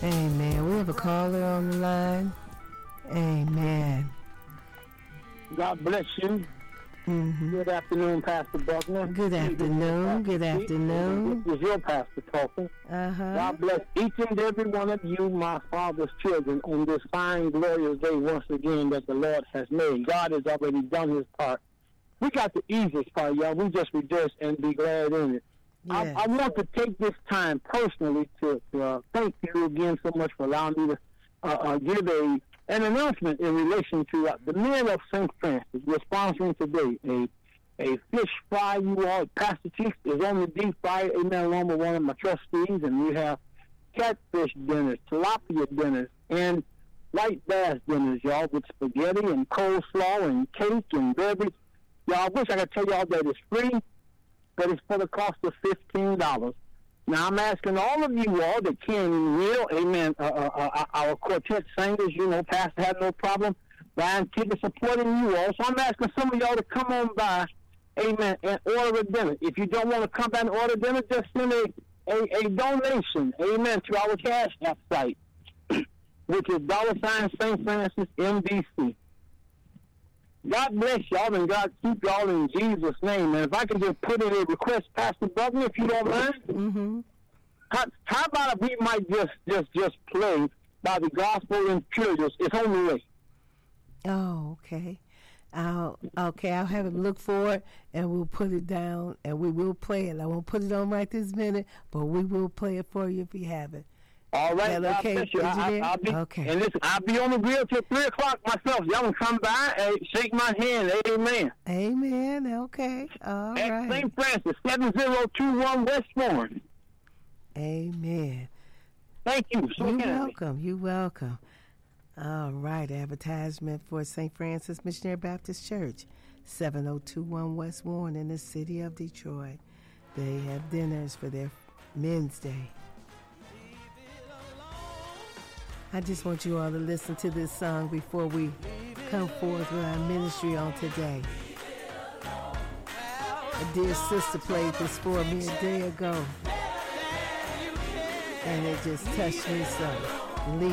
Amen. We have a caller on the line. Amen. God bless you. Mm-hmm. Good afternoon, Pastor Buckner. Good afternoon. Good afternoon. This is your pastor talking. God bless each and every one of you, my Father's children, on this fine, glorious day once again that the Lord has made. God has already done his part. We got the easiest part, y'all. We just rejoice and be glad in it. Yeah. I want to take this time personally to thank you again so much for allowing me to give an announcement in relation to the men of St. Francis. We're sponsoring today a fish fry. You all, Pastor Chief is on the deep fry, amen, along with one of my trustees, and we have catfish dinners, tilapia dinners, and white bass dinners, y'all, with spaghetti and coleslaw and cake and beverage. Y'all, I wish I could tell y'all that it's free, but it's for the cost of $15. Now, I'm asking all of you all that can real, amen, our quartet singers, you know, Pastor had no problem buying tickets, supporting you all. So I'm asking some of y'all to come on by, amen, and order a dinner. If you don't want to come by and order dinner, just send a donation, amen, to our cash app site, which is $St. Francis MDC. God bless y'all and God keep y'all in Jesus' name. And if I can just put in a request, Pastor Buckner, if you don't mind. Mm-hmm. How about if we might just play by the Gospel Imperials? It's on the way. Oh, okay. I'll have him look for it, and we'll put it down, and we will play it. I won't put it on right this minute, but we will play it for you if you have it. All right, God okay, bless you. I'll be, okay. And listen, I'll be on the grill till 3 o'clock myself. Y'all can come by and shake my hand. Amen. Amen. Okay. All at right. St. Francis, 7021 West Warren. Amen. Thank you. You're welcome. You're welcome. All right. Advertisement for St. Francis Missionary Baptist Church, 7021 West Warren in the city of Detroit. They have dinners for their Men's Day. I just want you all to listen to this song before we come forth with our ministry on today. A dear sister played this for me a day ago, and it just touched me so.